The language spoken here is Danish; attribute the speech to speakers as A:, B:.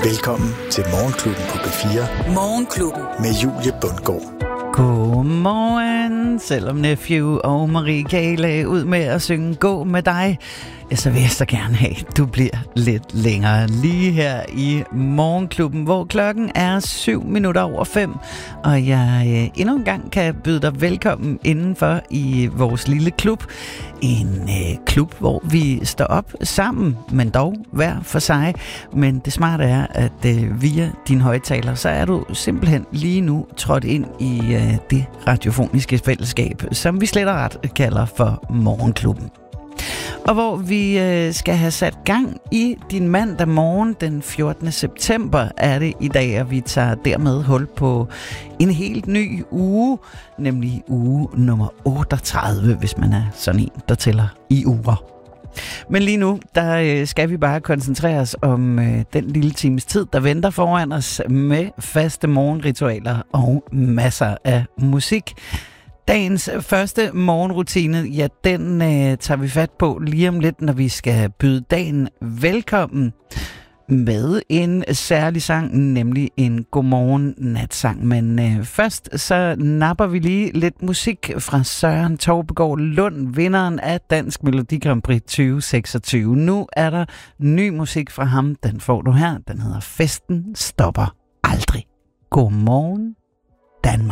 A: Velkommen til Morgenklubben på P4.
B: Morgenklubben
A: med Julie Bundgaard.
C: Godmorgen, selvom Nephew og Marie K. lagde ud med at synge Gå med dig, så vil jeg så gerne have, at du bliver lidt længere lige her i Morgenklubben, hvor klokken er 5:07, og jeg endnu en gang kan byde dig velkommen indenfor i vores lille klub. En klub, hvor vi står op sammen, men dog hver for sig. Men det smarte er, at via din højttaler, så er du simpelthen lige nu trådt ind i det radiofoniske fællesskab, som vi slet og ret kalder for Morgenklubben. Og hvor vi skal have sat gang i din mandag morgen den 14. september er det i dag, og vi tager dermed hul på en helt ny uge, nemlig uge nummer 38, hvis man er sådan en, der tæller i uger. Men lige nu, der skal vi bare koncentrere os om den lille times tid, der venter foran os med faste morgenritualer og masser af musik. Dagens første morgenrutine, ja, den tager vi fat på lige om lidt, når vi skal byde dagen velkommen med en særlig sang, nemlig en godmorgen natsang. Men først så napper vi lige lidt musik fra Søren Taubegaard Lund, vinderen af Dansk Melodi Grand Prix 2026. Nu er der ny musik fra ham, den får du her. Den hedder Festen stopper aldrig. Godmorgen Danmark.